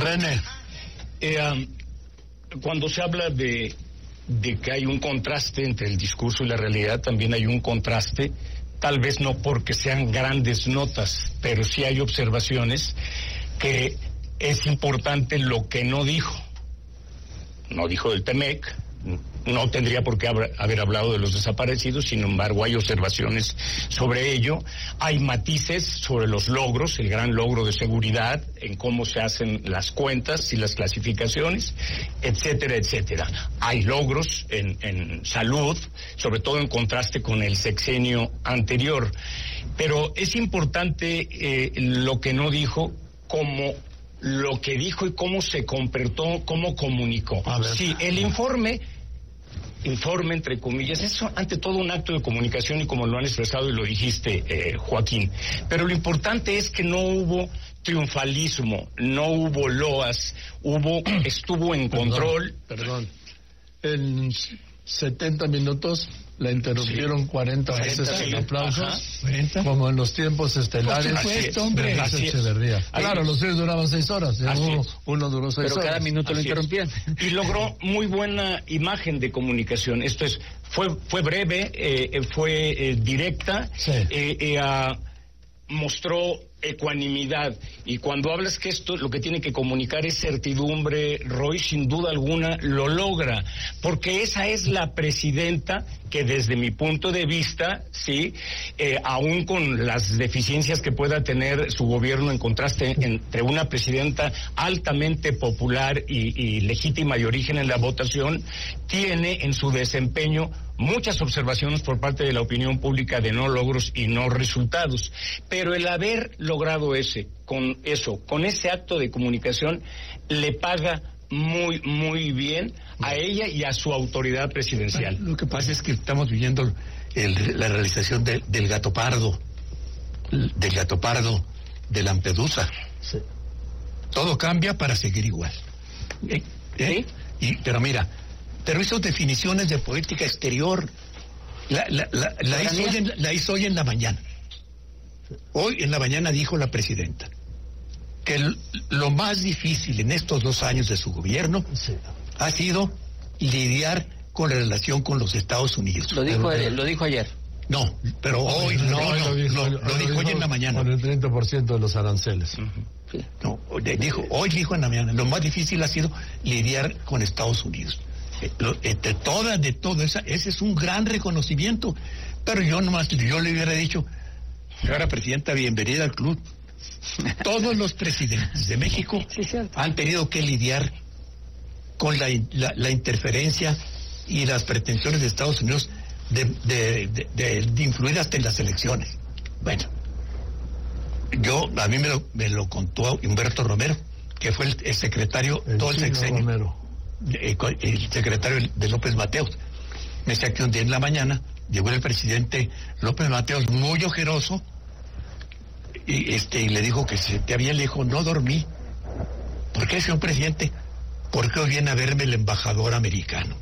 René. Cuando se habla de que hay un contraste entre el discurso y la realidad, también hay un contraste, tal vez no porque sean grandes notas, pero sí hay observaciones que es importante lo que no dijo. No dijo del Temec, no tendría por qué haber hablado de los desaparecidos, sin embargo hay observaciones sobre ello, hay matices sobre los logros, el gran logro de seguridad, en cómo se hacen las cuentas y las clasificaciones, etcétera, etcétera. Hay logros en salud, sobre todo en contraste con el sexenio anterior, pero es importante lo que no dijo, como lo que dijo y cómo se comportó, cómo comunicó. Sí, el informe entre comillas, es ante todo un acto de comunicación y como lo han expresado y lo dijiste, Joaquín. Pero lo importante es que no hubo triunfalismo, no hubo loas, estuvo en control. Perdón. En 70 minutos la interrumpieron 40 veces con aplausos, como en los tiempos estelares. Por supuesto, hombre. Claro, los días duraban 6 horas, uno duró 6 horas. Pero cada minuto lo interrumpían. Y logró muy buena imagen de comunicación. Esto es, fue breve, fue directa, mostró ecuanimidad, y cuando hablas que esto lo que tiene que comunicar es certidumbre, Roy sin duda alguna lo logra, porque esa es la presidenta que desde mi punto de vista, sí, aún con las deficiencias que pueda tener su gobierno en contraste entre una presidenta altamente popular y legítima de origen en la votación, tiene en su desempeño muchas observaciones por parte de la opinión pública de no logros y no resultados, pero el haber logrado con ese acto de comunicación le paga muy, muy bien a ella y a su autoridad presidencial. Lo que pasa es que estamos viviendo la realización del gato pardo, de Lampedusa. Sí. Todo cambia para seguir igual. ¿Sí? Pero mira, pero esas definiciones de política exterior la hizo hoy en la mañana. Hoy en la mañana dijo la presidenta que lo más difícil en estos 2 años de su gobierno ha sido lidiar con la relación con los Estados Unidos. Lo dijo ayer. No, pero hoy lo dijo hoy en la mañana. Con el 30% de los aranceles. Sí. No, hoy dijo en la mañana, lo más difícil ha sido lidiar con Estados Unidos. De todo ese es un gran reconocimiento, pero yo le hubiera dicho, señora presidenta, bienvenida al club. Todos los presidentes de México han tenido que lidiar con la interferencia y las pretensiones de Estados Unidos de influir hasta en las elecciones. Bueno, a mí me lo contó Humberto Romero, que fue el secretario todo el sexenio, el secretario de López Mateos. Me decía que un día en la mañana llegó el presidente López Mateos muy ojeroso y le dijo que le dijo, no dormí. ¿Por qué, señor presidente? Porque hoy viene a verme el embajador americano.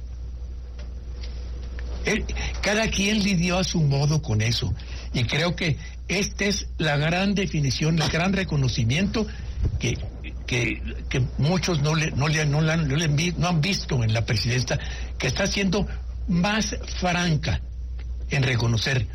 Cada quien lidió a su modo con eso, y creo que esta es la gran definición, el gran reconocimiento que muchos no han visto en la presidenta, que está siendo más franca en reconocer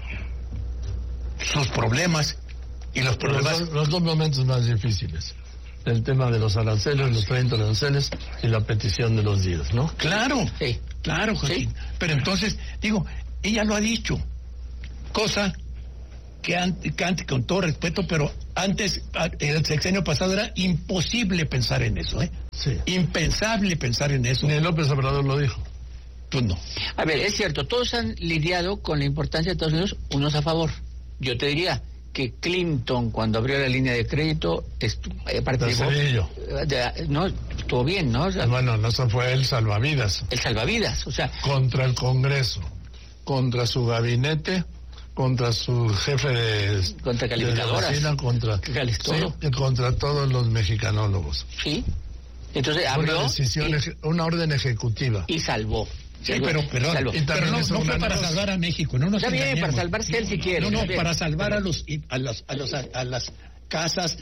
sus problemas y los problemas. Los 2 momentos más difíciles: el tema de los aranceles, los 30 aranceles y la petición de los días, ¿no? Claro, sí. Claro, Joaquín. Sí. Pero entonces, ella lo ha dicho, cosa que antes, con todo respeto, pero antes, en el sexenio pasado, era imposible pensar en eso, Sí. Impensable pensar en eso. Ni López Obrador lo dijo. Pues no. A ver, es cierto, todos han lidiado con la importancia de Estados Unidos, unos a favor. Yo te diría que Clinton, cuando abrió la línea de crédito, participó. No, estuvo bien, ¿no? O sea, bueno, no, eso fue el salvavidas. El salvavidas, o sea. Contra el Congreso, contra su gabinete, contra su jefe de. Contra calificadoras. Contra todos los mexicanólogos. Sí. Entonces abrió. Una orden ejecutiva. Y salvó. Sí, pero no fue para salvar a México, no nos engañemos. Está bien, para salvarse él si quiere. No, para salvar a las casas,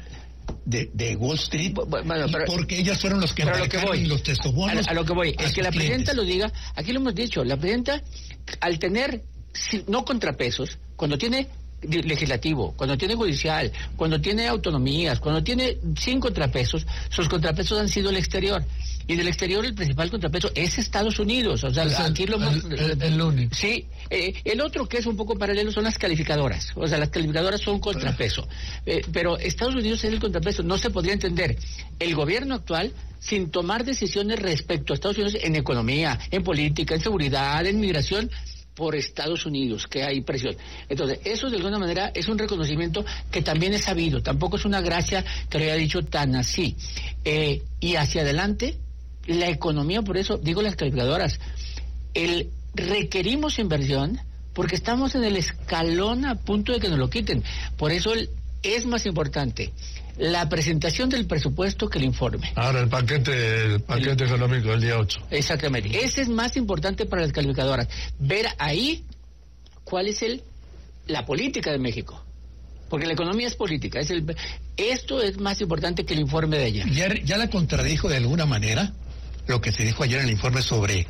de Wall Street, bueno, pero, porque ellos fueron los que embarcaron los tesobonos. A lo que voy, es que la presidenta lo diga, aquí lo hemos dicho, la presidenta, al tener no contrapesos, cuando tiene legislativo, cuando tiene judicial, cuando tiene autonomías, cuando tiene 5 contrapesos, sus contrapesos han sido el exterior. Y del exterior el principal contrapeso es Estados Unidos. O sea, es aquí lo hemos... el único. Sí. El otro que es un poco paralelo son las calificadoras. O sea, las calificadoras son contrapeso. Pero Estados Unidos es el contrapeso. No se podría entender el gobierno actual sin tomar decisiones respecto a Estados Unidos en economía, en política, en seguridad, en migración, por Estados Unidos, que hay presión. Entonces, eso de alguna manera es un reconocimiento que también es sabido. Tampoco es una gracia que lo haya dicho tan así. Y hacia adelante, la economía, por eso digo las calificadoras, requerimos inversión porque estamos en el escalón a punto de que nos lo quiten. Por eso es más importante la presentación del presupuesto que el informe. Ahora el paquete económico el día 8. Exactamente. Ese es más importante para las calificadoras. Ver ahí cuál es la política de México. Porque la economía es política. Esto es más importante que el informe de ayer. Ya la contradijo de alguna manera lo que se dijo ayer en el informe sobre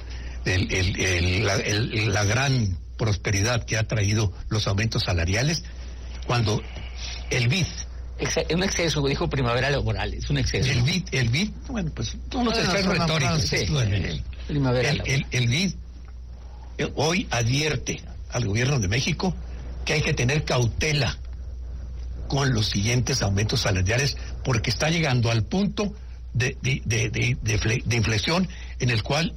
la gran prosperidad que ha traído los aumentos salariales, cuando el BID... Un exceso, dijo Primavera Laboral, es un exceso. El BID, bueno, pues todos los excesos retóricos. Sí, Primavera Laboral. El BID hoy advierte al gobierno de México que hay que tener cautela con los siguientes aumentos salariales porque está llegando al punto de inflexión en el cual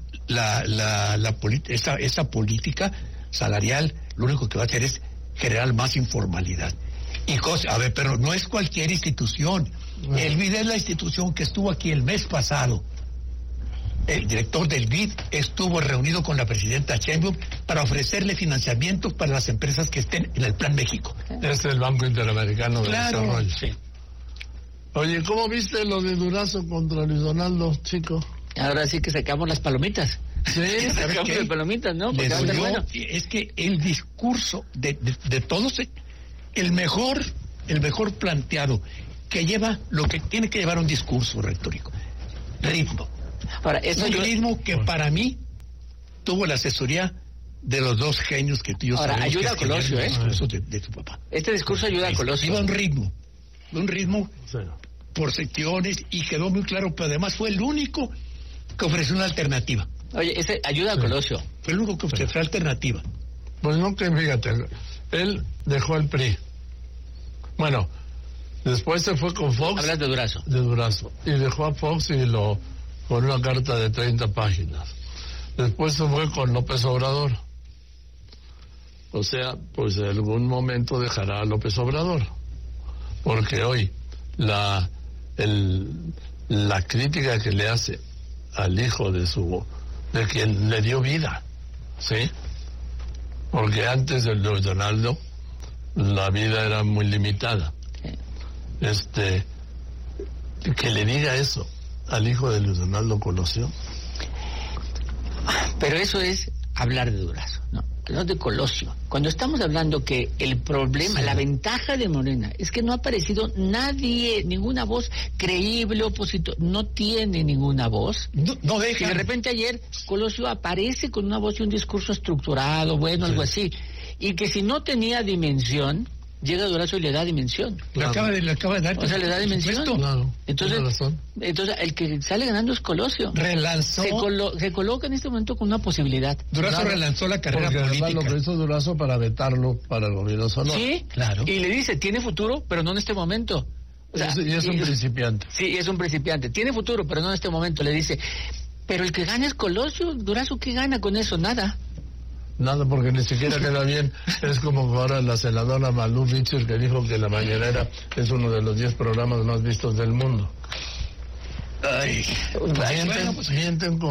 esa política salarial lo único que va a hacer es generar más informalidad. Pero no es cualquier institución. El BID es la institución que estuvo aquí el mes pasado. El director del BID estuvo reunido con la presidenta Sheinbaum para ofrecerle financiamiento para las empresas que estén en el Plan México. Es el Banco Interamericano de Desarrollo. Sí. Oye, ¿cómo viste lo de Durazo contra Luis Donaldo, chico? Ahora sí que sacamos las palomitas. Sí, sacamos las palomitas, ¿no? Bueno. Es que el discurso de todos, el mejor planteado, que lleva lo que tiene que llevar un discurso retórico, ritmo. Ahora, ritmo que para mí tuvo la asesoría de los dos genios que tú y yo sabemos. Ahora, ayuda a Colosio, el discurso de tu papá. Este discurso ayuda a Colosio. Lleva un ritmo por secciones y quedó muy claro, pero además fue el único que ofreció una alternativa. Oye, ayuda a Colosio. Fue el único que ofreció alternativa. Pues no, que fíjate, él dejó el PRI. Bueno, después se fue con Fox. Hablas de Durazo. De Durazo. Y dejó a Fox con una carta de 30 páginas. Después se fue con López Obrador. O sea, pues en algún momento dejará a López Obrador. Porque hoy la crítica que le hace al hijo de quien le dio vida, ¿sí? Porque antes del Luis Donaldo la vida era muy limitada. Que le diga eso al hijo de Luis Donaldo Colosio. Pero eso es hablar de Durazo, no de Colosio. Cuando estamos hablando que el problema, la ventaja de Morena es que no ha aparecido nadie, ninguna voz creíble opositor, no tiene ninguna voz. No deja. Y de repente ayer Colosio aparece con una voz y un discurso estructurado, bueno, algo así. Y que si no tenía dimensión, llega Durazo y le da dimensión. Le acaba de dar. O sea, le da dimensión. Claro. Entonces el que sale ganando es Colosio. Relanzó. Se coloca en este momento con una posibilidad. Durazo relanzó la carrera política. Lo que hizo Durazo para vetarlo para el gobierno Sonora. Sí, claro. Y le dice, tiene futuro, pero no en este momento. O sea, y es un principiante. Sí, es un principiante. Tiene futuro, pero no en este momento. Le dice, pero el que gana es Colosio. Durazo, ¿qué gana con eso? Nada, porque ni siquiera queda bien. Es como ahora la senadora Malú Mitchell, que dijo que La Mañanera es uno de los 10 programas más vistos del mundo. Ay, mienten con